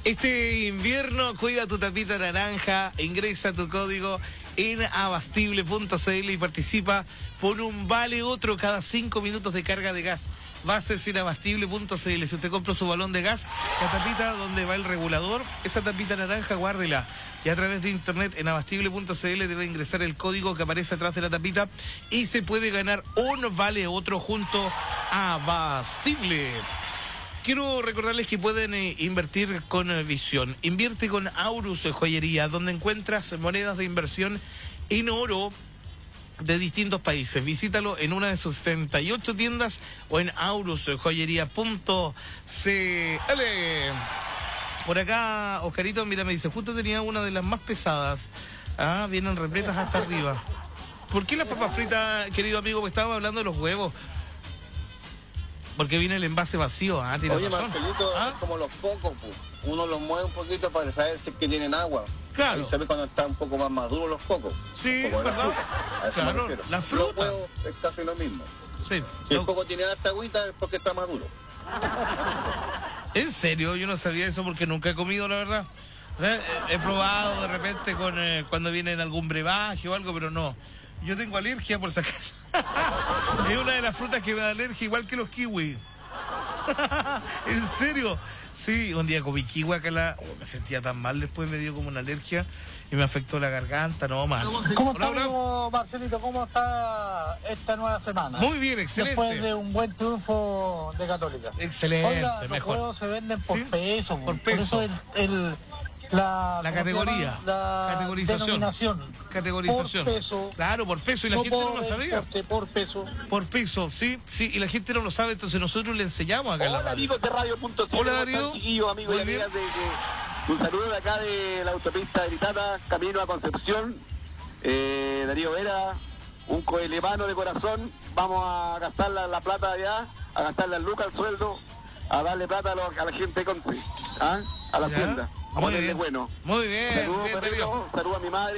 Este invierno cuida tu tapita naranja, ingresa tu código en abastible.cl y participa por un vale otro cada 5 minutos de carga de gas. Bases en abastible.cl. Si usted compra su balón de gas, la tapita donde va el regulador, esa tapita naranja, guárdela. Y a través de internet en abastible.cl debe ingresar el código que aparece atrás de la tapita y se puede ganar un vale otro junto a Abastible. Quiero recordarles que pueden invertir con visión. Invierte con Aurus Joyería, donde encuentras monedas de inversión en oro de distintos países. Visítalo en una de sus 78 tiendas o en aurusjoyería.cl. Por acá, Oscarito, mira, me dice, justo tenía una de las más pesadas. Ah, vienen repletas hasta arriba. ¿Por qué las papas fritas, querido amigo? Me estaba hablando de los huevos. Porque viene el envase vacío. Ah, tiene Oye, razón. Marcelito, ¿Ah? es como los cocos, pues. Uno los mueve un poquito para saber si es que tienen agua. Claro. Ahí se ve cuando están un poco más maduros los cocos. Sí, como la ¿verdad? fruta. A eso Claro, me refiero. la fruta. Los huevos es casi lo mismo. Sí. Si el coco tiene harta agüita es porque está maduro. ¿En serio? Yo no sabía eso porque nunca he comido, la verdad. O sea, he probado de repente con cuando viene en algún brebaje o algo, pero no. Yo tengo alergia, por si acaso. Es una de las frutas que me da alergia, igual que los kiwis. ¿En serio? Sí, un día comí kiwi acá, me sentía tan mal, después me dio como una alergia y me afectó la garganta, no, mal. ¿Cómo Hola, está, hola. amigo Marcelito? ¿Cómo está esta nueva semana? Muy bien, excelente. Después de un buen triunfo de Católica. Excelente, Oiga, los mejor. juegos se venden por ¿Sí? peso. Por peso. Por eso la La categoría, la categorización. denominación. Categorización. Por peso. Claro, por peso, y la No gente no por lo sabía. deporte, por peso. Por peso, sí, y la gente no lo sabe, entonces nosotros le enseñamos acá en la Hola radio. amigos de Radio.cl. Hola, Darío. Chiquillos, amigos y Muy bien. amigas un saludo de acá de la autopista de Itata, camino a Concepción. Darío Vera, un coelemano de corazón. Vamos a gastar la plata allá, a gastar las lucas, el sueldo, a darle plata a la gente de Conce, ¿ah? A la Ya. hacienda, a Muy ponerle bien. bueno. Muy bien, Saludos, bien, perrito, Darío. saludos a mi madre.